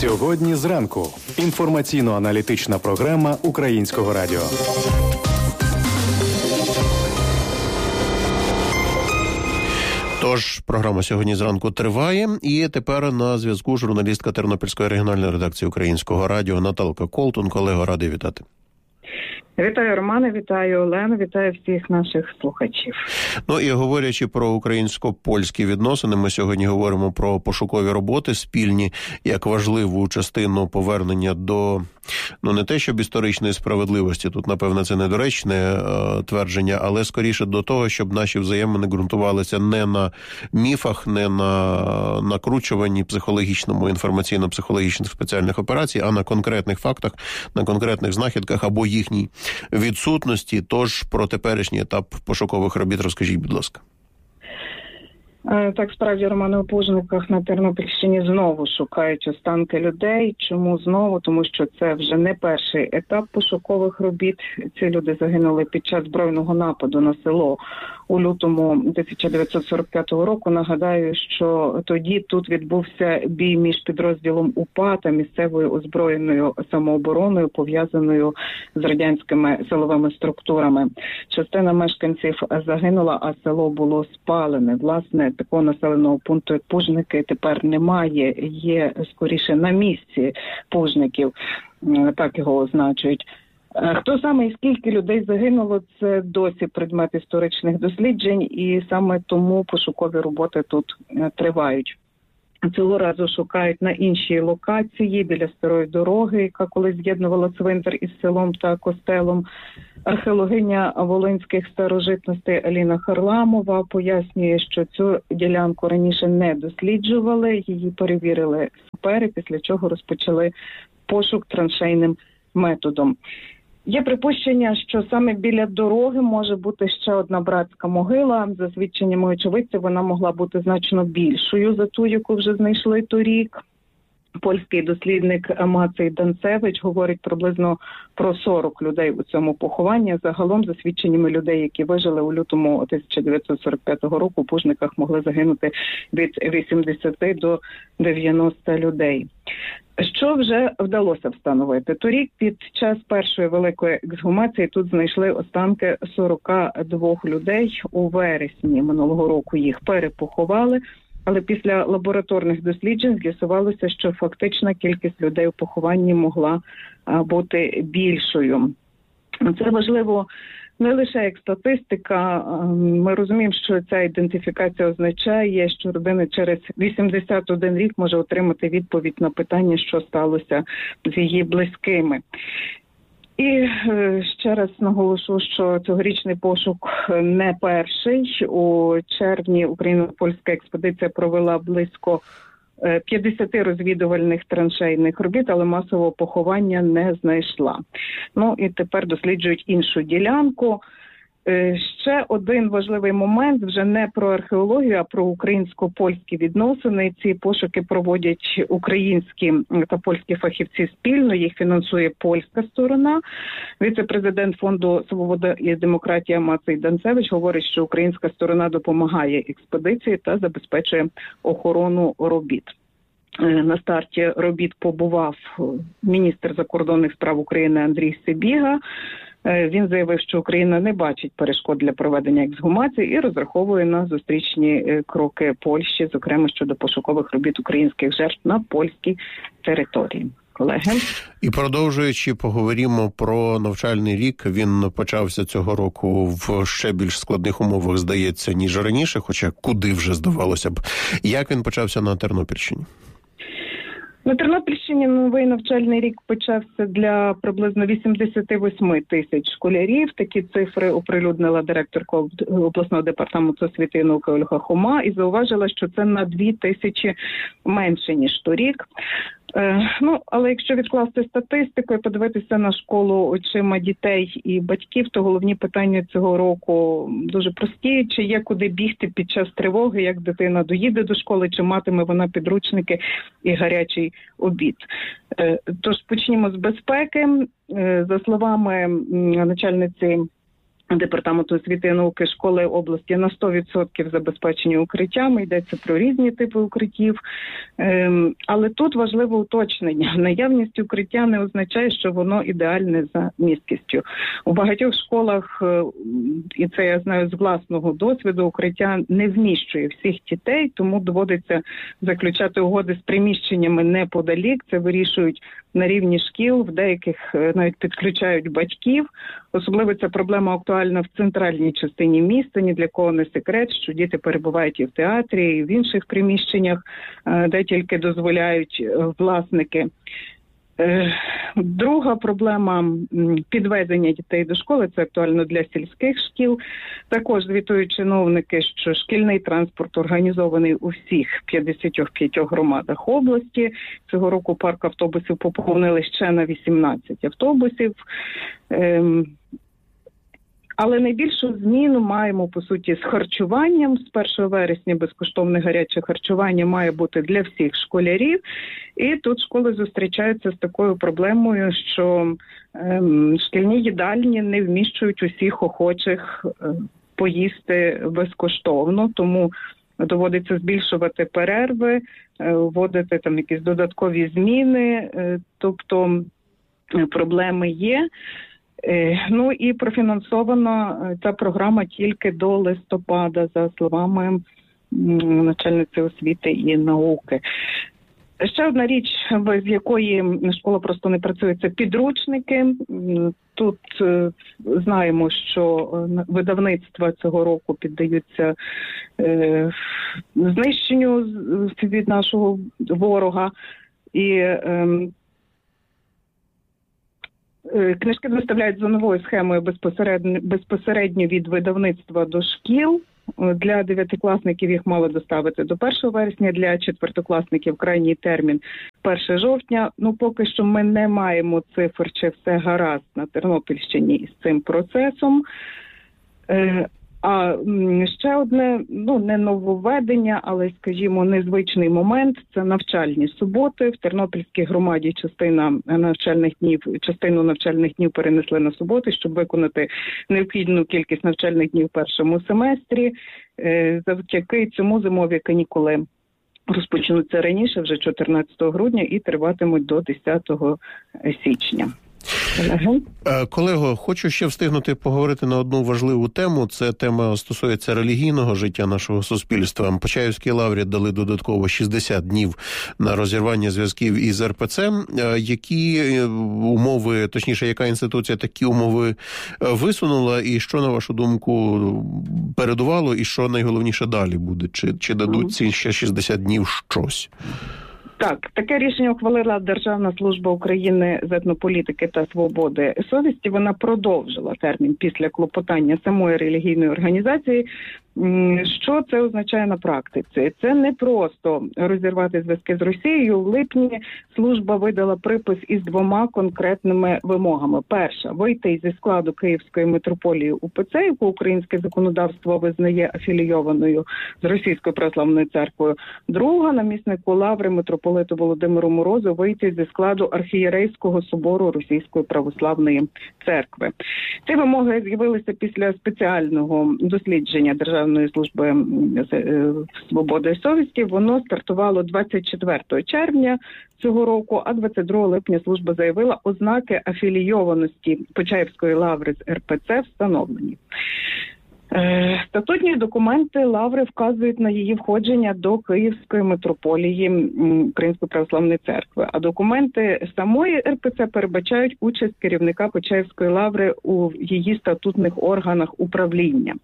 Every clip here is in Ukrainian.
Сьогодні зранку. Інформаційно-аналітична програма Українського радіо. Тож, програма сьогодні зранку триває. І тепер на зв'язку журналістка Тернопільської регіональної редакції Українського радіо Наталка Колтун. Колего, радий вітати. Вітаю, Романе, вітаю, Олену, вітаю всіх наших слухачів. Ну і говорячи про українсько-польські відносини, ми сьогодні говоримо про пошукові роботи спільні, як важливу частину повернення до, не те, щоб історичної справедливості, тут, напевно, це недоречне твердження, але скоріше до того, щоб наші взаємини ґрунтувалися не на міфах, не на накручуванні психологічному, інформаційно-психологічних спеціальних операцій, а на конкретних фактах, на конкретних знахідках або їхній відсутності. Тож про теперішній етап пошукових робіт розкажіть, будь ласка. Так, справді, Романе, у Пужниках на Тернопільщині знову шукають останки людей. Чому знову? Тому що це вже не перший етап пошукових робіт. Ці люди загинули під час збройного нападу на село у лютому 1945 року. Нагадаю, що тоді тут відбувся бій між підрозділом УПА та місцевою озброєною самообороною, пов'язаною з радянськими силовими структурами. Частина мешканців загинула, а село було спалене. Власне, такого населеного пункту, як Пужники, тепер немає. Є, скоріше, на місці Пужників, так його означують. Хто саме і скільки людей загинуло, це досі предмет історичних досліджень, і саме тому пошукові роботи тут тривають. Цього разу шукають на іншій локації, біля старої дороги, яка колись з'єднувала цвинтар із селом та костелом. Археологиня волинських старожитностей Аліна Харламова пояснює, що цю ділянку раніше не досліджували, її перевірили сапери, після чого розпочали пошук траншейним методом. Є припущення, що саме біля дороги може бути ще одна братська могила. За свідченнями очевидців, вона могла бути значно більшою за ту, яку вже знайшли торік. Польський дослідник Мацей Данцевич говорить приблизно про 40 людей у цьому похованні. Загалом, за свідченнями людей, які вижили у лютому 1945 року, у Пужниках могли загинути від 80 до 90 людей. Що вже вдалося встановити? Торік під час першої великої ексгумації тут знайшли останки 42 людей. У вересні минулого року їх перепоховали, але після лабораторних досліджень з'ясувалося, що фактична кількість людей у похованні могла бути більшою. Це важливо не лише як статистика. Ми розуміємо, що ця ідентифікація означає, що родина через 81 рік може отримати відповідь на питання, що сталося з її близькими. І ще раз наголошу, що цьогорічний пошук не перший. У червні україно-польська експедиція провела близько 50 розвідувальних траншейних робіт, але масового поховання не знайшла. Ну і тепер досліджують іншу ділянку. Ще один важливий момент, вже не про археологію, а про українсько-польські відносини. Ці пошуки проводять українські та польські фахівці спільно, їх фінансує польська сторона. Віце-президент Фонду «Свобода і демократія» Мацей Данцевич говорить, що українська сторона допомагає експедиції та забезпечує охорону робіт. На старті робіт побував міністр закордонних справ України Андрій Сибіга. Він заявив, що Україна не бачить перешкод для проведення ексгумації і розраховує на зустрічні кроки Польщі, зокрема щодо пошукових робіт українських жертв на польській території. Колеги. І продовжуючи, поговоримо про навчальний рік. Він почався цього року в ще більш складних умовах, здається, ніж раніше, хоча куди вже здавалося б. Як він почався на Тернопільщині? На Тернопільщині новий навчальний рік почався для приблизно 88 тисяч школярів. Такі цифри оприлюднила директорка обласного департаменту освіти і науки Ольга Хома і зауважила, що це на 2 тисячі менше, ніж торік. Але якщо відкласти статистику і подивитися на школу очима дітей і батьків, то головні питання цього року дуже прості. Чи є куди бігти під час тривоги, як дитина доїде до школи, чи матиме вона підручники і гарячий обід. Тож почнімо з безпеки. За словами начальниці Департаменту освіти і науки школи області на 100% забезпечені укриттями, йдеться про різні типи укриттів. Але тут важливе уточнення. Наявність укриття не означає, що воно ідеальне за місткістю. У багатьох школах, і це я знаю з власного досвіду, укриття не вміщує всіх дітей, тому доводиться заключати угоди з приміщеннями неподалік. Це вирішують на рівні шкіл, в деяких навіть підключають батьків. Особливо ця проблема актуальна в центральній частині міста. Ні для кого не секрет, що діти перебувають і в театрі, і в інших приміщеннях, де тільки дозволяють власники. Друга проблема – підвезення дітей до школи. Це актуально для сільських шкіл. Також звітують чиновники, що шкільний транспорт організований у всіх 55 громадах області. Цього року парк автобусів поповнили ще на 18 автобусів. Але найбільшу зміну маємо, по суті, з харчуванням. З 1 вересня безкоштовне гаряче харчування має бути для всіх школярів. І тут школи зустрічаються з такою проблемою, що шкільні їдальні не вміщують усіх охочих поїсти безкоштовно, тому доводиться збільшувати перерви, вводити там якісь додаткові зміни, тобто проблеми є. Ну і профінансована ця програма тільки до листопада, за словами начальниці освіти і науки. Ще одна річ, без якої школа просто не працює, це підручники. Тут знаємо, що видавництва цього року піддаються знищенню від нашого ворога. І книжки доставляють за новою схемою безпосередньо від видавництва до шкіл. Для 9-класників їх мали доставити до 1 вересня, для 4-класників крайній термін 1 жовтня. Ну, поки що ми не маємо цифр, чи все гаразд на Тернопільщині із цим процесом. А ще одне, не нововведення, але, скажімо, незвичний момент – це навчальні суботи. В Тернопільській громаді частину навчальних днів перенесли на суботи, щоб виконати необхідну кількість навчальних днів в першому семестрі. Завдяки цьому зимові канікули розпочнуться раніше, вже 14 грудня, і триватимуть до 10 січня. Колего, хочу ще встигнути поговорити на одну важливу тему. Це тема стосується релігійного життя нашого суспільства. Почаївській лаврі дали додатково 60 днів на розірвання зв'язків із РПЦ. Які умови, точніше, яка інституція такі умови висунула, і що, на вашу думку, передувало, і що найголовніше далі буде? Чи дадуть ці ще 60 днів щось? Так, таке рішення ухвалила Державна служба України з етнополітики та свободи совісті. Вона продовжила термін після клопотання самої релігійної організації. Що це означає на практиці? Це не просто розірвати зв'язки з Росією. В липні служба видала припис із 2 конкретними вимогами. Перша – вийти зі складу Київської митрополії УПЦ, яку українське законодавство визнає афілійованою з Російською православною церквою. Друга – наміснику лаври митрополиту Володимиру Морозу вийти зі складу архієрейського собору Російської православної церкви. Ці вимоги з'явилися після спеціального дослідження Державної служби свободи і совісті. Воно стартувало 24 червня цього року, а 22 липня служба заявила, ознаки афілійованості Почаївської лаври з РПЦ встановлені. Статутні документи лаври вказують на її входження до Київської митрополії Української православної церкви, а документи самої РПЦ передбачають участь керівника Почаївської лаври у її статутних органах управління.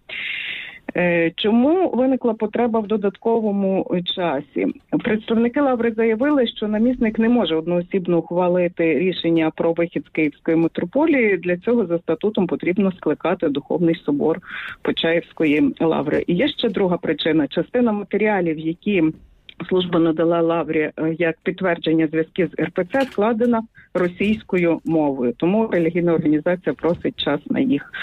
Чому виникла потреба в додатковому часі? Представники лаври заявили, що намісник не може одноосібно ухвалити рішення про вихід з Київської митрополії. Для цього за статутом потрібно скликати Духовний собор Почаївської лаври. І є ще друга причина. Частина матеріалів, які служба надала лаврі як підтвердження зв'язків з РПЦ, складена російською мовою. Тому релігійна організація просить час на їх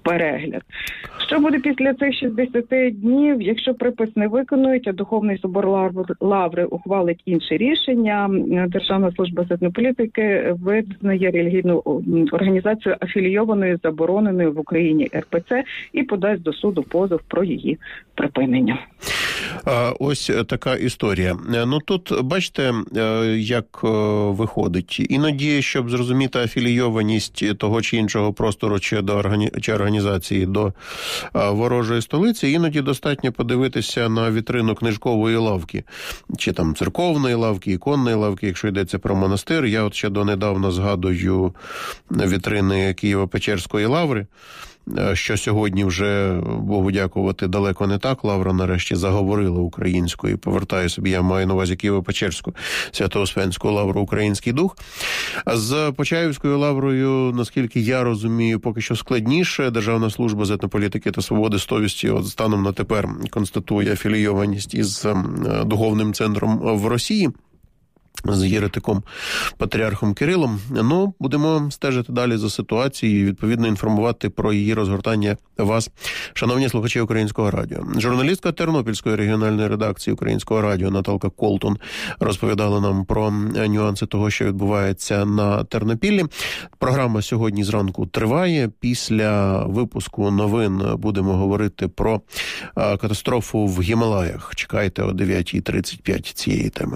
перегляд. Що буде після цих 60 днів? Якщо припис не виконують, а Духовний собор Лаври ухвалить інше рішення, Державна служба з етнополітики визнає релігійну організацію афілійованою, забороненою в Україні РПЦ і подасть до суду позов про її припинення. Ось така історія. Ну тут, бачите, як виходить. Іноді, щоб зрозуміти афілійованість того чи іншого простору чи організації до ворожої столиці, іноді достатньо подивитися на вітрину книжкової лавки, чи там церковної лавки, іконної лавки, якщо йдеться про монастир. Я от ще донедавна згадую вітрини Києво-Печерської лаври, що сьогодні вже, Богу дякувати, далеко не так. Лавра нарешті заговорила українською. Повертаю собі, я маю на увазі Києво-Печерську, Свято-Успенську лавру «Український дух». З Почаївською лаврою, наскільки я розумію, поки що складніше. Державна служба з етнополітики та свободи совісті от станом на тепер констатує афілійованість із духовним центром в Росії, з єретиком патріархом Кирилом. Ну, будемо стежити далі за ситуацією і, відповідно, інформувати про її розгортання вас, шановні слухачі Українського радіо. Журналістка Тернопільської регіональної редакції Українського радіо Наталка Колтун розповідала нам про нюанси того, що відбувається на Тернопіллі. Програма сьогодні зранку триває. Після випуску новин будемо говорити про катастрофу в Гімалаях. Чекайте о 9:35 цієї теми.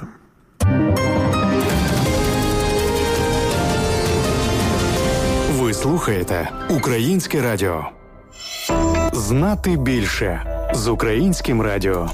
Ви слухаєте Українське радіо. Знати більше з Українським радіо.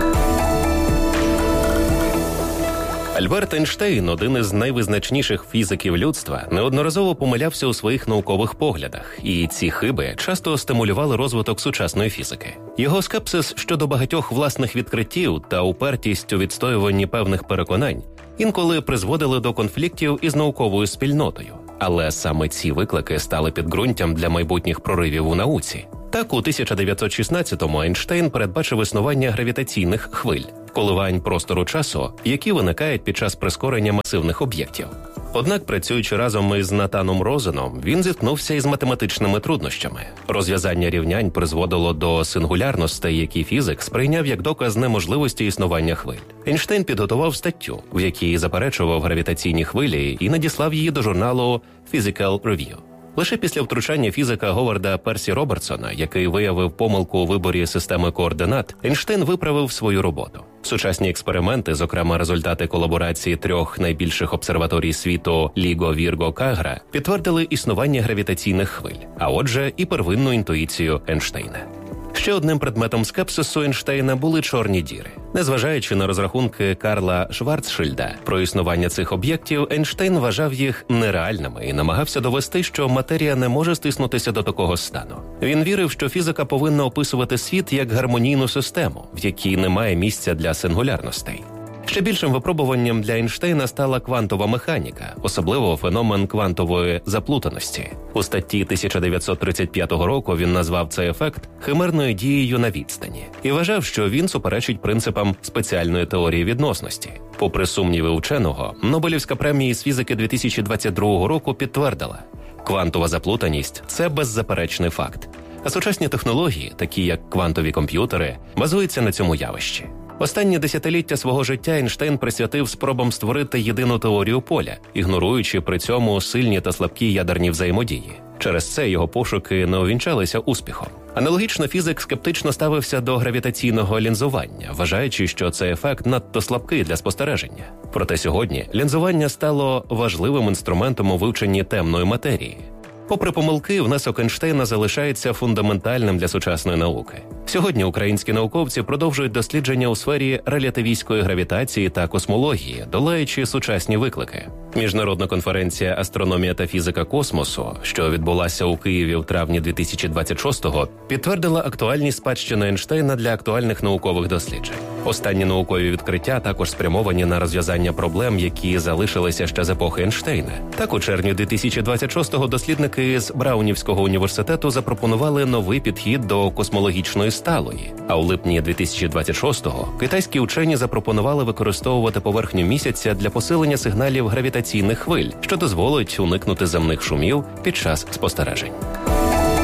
Альберт Ейнштейн, один із найвизначніших фізиків людства, неодноразово помилявся у своїх наукових поглядах, і ці хиби часто стимулювали розвиток сучасної фізики. Його скепсис щодо багатьох власних відкриттів та упертість у відстоюванні певних переконань інколи призводили до конфліктів із науковою спільнотою. Але саме ці виклики стали підґрунтям для майбутніх проривів у науці. Так, у 1916-му Ейнштейн передбачив існування гравітаційних хвиль – коливань простору-часу, які виникають під час прискорення масивних об'єктів. Однак, працюючи разом із Натаном Розеном, він зіткнувся із математичними труднощами. Розв'язання рівнянь призводило до сингулярностей, які фізик сприйняв як доказ неможливості існування хвиль. Ейнштейн підготував статтю, в якій заперечував гравітаційні хвилі і надіслав її до журналу Physical Review. Лише після втручання фізика Говарда Персі Робертсона, який виявив помилку у виборі системи координат, Ейнштейн виправив свою роботу. Сучасні експерименти, зокрема результати колаборації 3 найбільших обсерваторій світу Ліго, Вірго, Кагра, підтвердили існування гравітаційних хвиль, а отже і первинну інтуїцію Ейнштейна. Ще одним предметом скепсису Ейнштейна були чорні діри. Незважаючи на розрахунки Карла Шварцшильда про існування цих об'єктів, Ейнштейн вважав їх нереальними і намагався довести, що матерія не може стиснутися до такого стану. Він вірив, що фізика повинна описувати світ як гармонійну систему, в якій немає місця для сингулярностей. Ще більшим випробуванням для Ейнштейна стала квантова механіка, особливо феномен квантової заплутаності. У статті 1935 року він назвав цей ефект химерною дією на відстані і вважав, що він суперечить принципам спеціальної теорії відносності. Попри сумніви ученого, Нобелівська премія з фізики 2022 року підтвердила – квантова заплутаність – це беззаперечний факт. А сучасні технології, такі як квантові комп'ютери, базуються на цьому явищі. Останні десятиліття свого життя Ейнштейн присвятив спробам створити єдину теорію поля, ігноруючи при цьому сильні та слабкі ядерні взаємодії. Через це його пошуки не увінчалися успіхом. Аналогічно фізик скептично ставився до гравітаційного лінзування, вважаючи, що цей ефект надто слабкий для спостереження. Проте сьогодні лінзування стало важливим інструментом у вивченні темної матерії. Попри помилки, внесок Ейнштейна залишається фундаментальним для сучасної науки. Сьогодні українські науковці продовжують дослідження у сфері релятивістської гравітації та космології, долаючи сучасні виклики. Міжнародна конференція «Астрономія та фізика космосу», що відбулася у Києві в травні 2026-го, підтвердила актуальність спадщини Ейнштейна для актуальних наукових досліджень. Останні наукові відкриття також спрямовані на розв'язання проблем, які залишилися ще з епохи Ейнштейна. Так, у червні 2026-го дослідники з Браунівського університету запропонували новий підхід до космологічної сталої. А у липні 2026-го китайські учені запропонували використовувати поверхню місяця для посилення сигналів гравітаційних хвиль, що дозволить уникнути земних шумів під час спостережень.